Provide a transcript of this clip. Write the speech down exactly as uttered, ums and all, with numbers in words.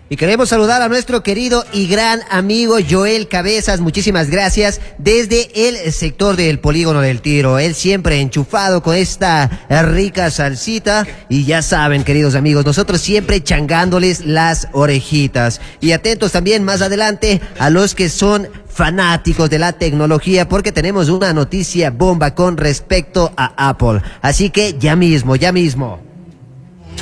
Y queremos saludar a nuestro querido y gran amigo Joel Cabezas, muchísimas gracias, desde el sector del Polígono del Tiro. Él siempre enchufado con esta rica salsita y ya saben, queridos amigos, nosotros siempre changándoles las orejitas. Y atentos también más adelante a los que son fanáticos de la tecnología, porque tenemos una noticia bomba con respecto a Apple. Así que ya mismo, ya mismo.